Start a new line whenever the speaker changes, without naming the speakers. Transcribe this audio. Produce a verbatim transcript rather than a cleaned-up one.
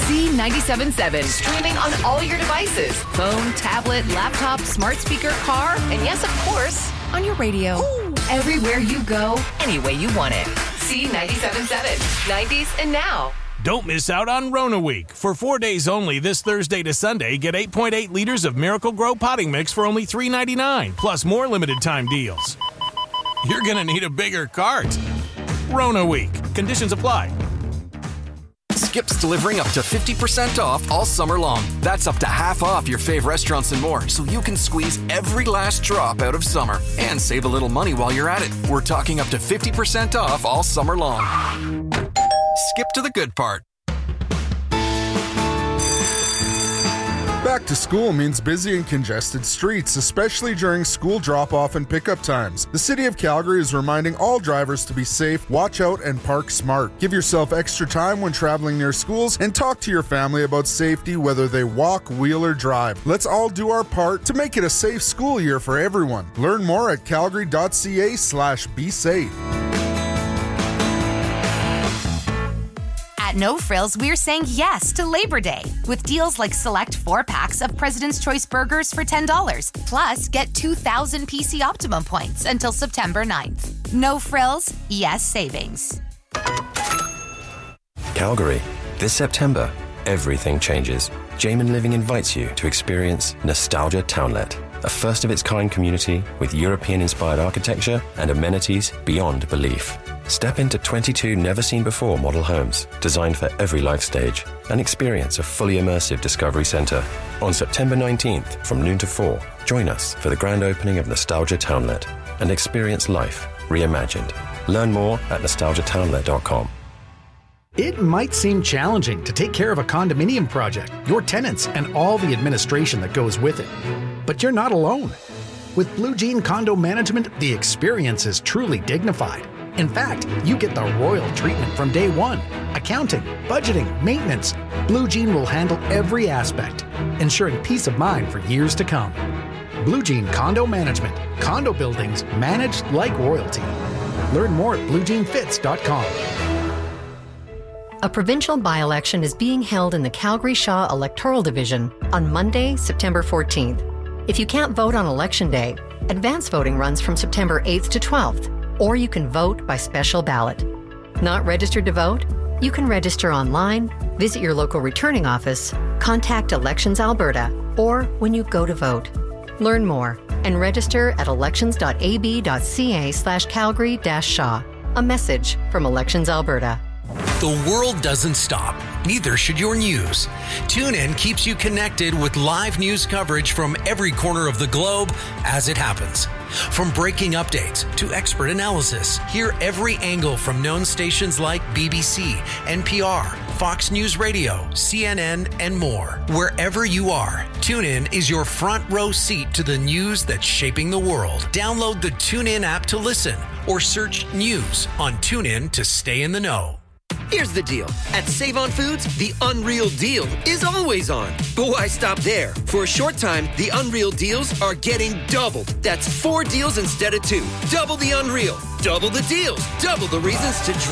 C ninety-seven point seven, streaming on all your devices. Phone, tablet, laptop, smart speaker, car, and yes, of course, on your radio. Ooh. Everywhere you go, any way you want it. C ninety-seven point seven, nineties and now.
Don't miss out on Rona Week. For four days only, this Thursday to Sunday, get eight point eight liters of Miracle Grow potting mix for only three ninety-nine, plus more limited time deals. You're going to need a bigger cart. Rona Week. Conditions apply.
Skip's delivering up to fifty percent off all summer long. That's up to half off your fave restaurants and more, so you can squeeze every last drop out of summer and save a little money while you're at it. We're talking up to fifty percent off all summer long. Skip to the good part.
Back to school means busy and congested streets, especially during school drop-off and pickup times. The City of Calgary is reminding all drivers to be safe, watch out, and park smart. Give yourself extra time when traveling near schools and talk to your family about safety, whether they walk, wheel, or drive. Let's all do our part to make it a safe school year for everyone. Learn more at calgary.ca slash be safe.
At No Frills, we're saying yes to Labor Day with deals like select four packs of President's Choice burgers for ten dollars. Plus, get two thousand P C Optimum points until September ninth. No Frills, yes savings.
Calgary, this September, everything changes. Jamin Living invites you to experience Nostalgia Townlet, a first-of-its-kind community with European-inspired architecture and amenities beyond belief. Step into twenty-two never-seen-before model homes designed for every life stage and experience a fully immersive Discovery Centre. On September nineteenth, from noon to four, join us for the grand opening of Nostalgia Townlet and experience life reimagined. Learn more at nostalgia townlet dot com.
It might seem challenging to take care of a condominium project, your tenants, and all the administration that goes with it. But you're not alone. With Blue Jean Condo Management, the experience is truly dignified. In fact, you get the royal treatment from day one. Accounting, budgeting, maintenance. Blue Jean will handle every aspect, ensuring peace of mind for years to come. Blue Jean Condo Management. Condo buildings managed like royalty. Learn more at blue jean fits dot com.
A provincial by-election is being held in the Calgary Shaw Electoral Division on Monday, September fourteenth. If you can't vote on Election Day, advance voting runs from September eighth to twelfth. Or you can vote by special ballot. Not registered to vote? You can register online, visit your local returning office, contact Elections Alberta, or when you go to vote. Learn more and register at elections.ab.ca slash Calgary dash Shaw. A message from Elections Alberta.
The world doesn't stop. Neither should your news. TuneIn keeps you connected with live news coverage from every corner of the globe as it happens. From breaking updates to expert analysis, hear every angle from known stations like B B C, N P R, Fox News Radio, C N N, and more. Wherever you are, TuneIn is your front row seat to the news that's shaping the world. Download the TuneIn app to listen or search news on TuneIn to stay in the know.
Here's the deal. At Save-On Foods, the Unreal Deal is always on. But why stop there? For a short time, the Unreal Deals are getting doubled. That's four deals instead of two. Double the Unreal. Double the deals. Double the reasons to